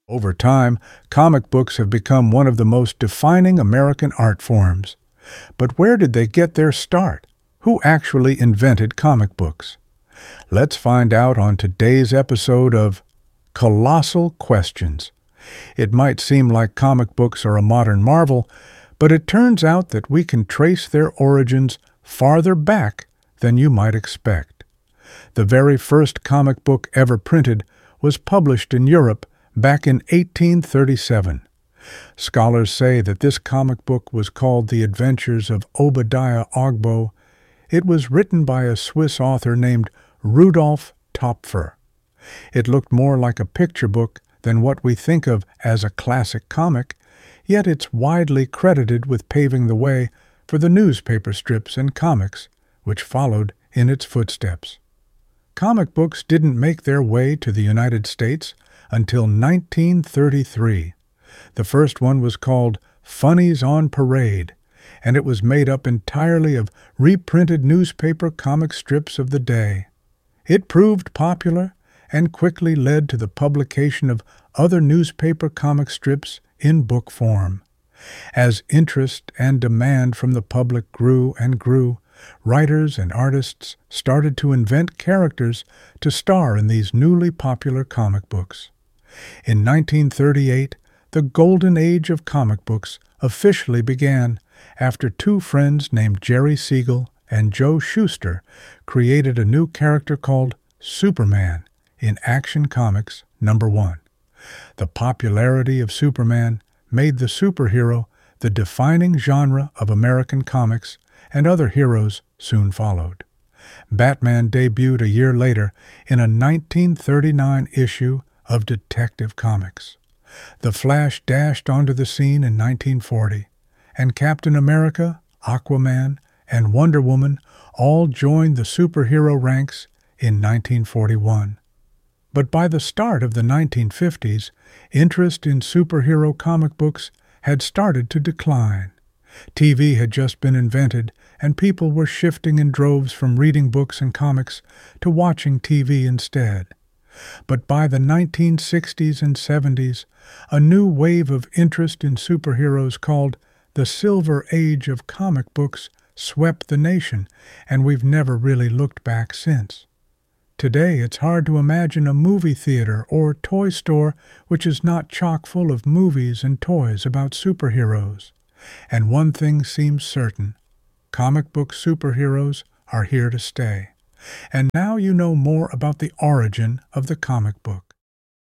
Over time, comic books have become one of the most defining American art forms. But where did they get their start? Who actually invented comic books? Let's find out on today's episode of Colossal Questions. It might seem like comic books are a modern marvel, but it turns out that we can trace their origins farther back than you might expect. The very first comic book ever printed was published in Europe back in 1837. Scholars say that this comic book was called The Adventures of Obadiah Ogbo. It was written by a Swiss author named Rudolf Topfer. It looked more like a picture book than what we think of as a classic comic, yet it's widely credited with paving the way for the newspaper strips and comics which followed in its footsteps. Comic books didn't make their way to the United States until 1933. The first one was called Funnies on Parade, and it was made up entirely of reprinted newspaper comic strips of the day. It proved popular and quickly led to the publication of other newspaper comic strips in book form. As interest and demand from the public grew and grew, writers and artists started to invent characters to star in these newly popular comic books. In 1938, the golden age of comic books officially began after two friends named Jerry Siegel and Joe Shuster created a new character called Superman in Action Comics #1. The popularity of Superman made the superhero the defining genre of American comics, and other heroes soon followed. Batman debuted a year later in a 1939 issue of Detective Comics. The Flash dashed onto the scene in 1940, and Captain America, Aquaman, and Wonder Woman all joined the superhero ranks in 1941. But by the start of the 1950s, interest in superhero comic books had started to decline. TV had just been invented, and people were shifting in droves from reading books and comics to watching TV instead. But by the 1960s and 70s, a new wave of interest in superheroes called the Silver Age of comic books swept the nation, and we've never really looked back since. Today, it's hard to imagine a movie theater or toy store which is not chock full of movies and toys about superheroes. And one thing seems certain: comic book superheroes are here to stay. And now you know more about the origin of the comic book.